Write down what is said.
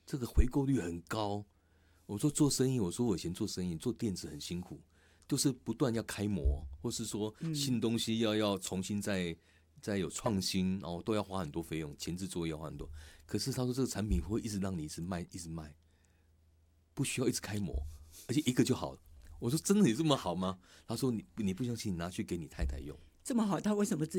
这个回购率很高。我说做生意，我说我以前做生意做电子很辛苦，就是不断要开模，或是说新东西要重新再有创新，然后都要花很多费用，前置作业要花很多。可是他说这个产品会一直让你一直卖，一直卖，不需要一直开模，而且一个就好了。我说真的有这么好吗？他说你不相信，你拿去给你太太用。 这么好，他为什么自己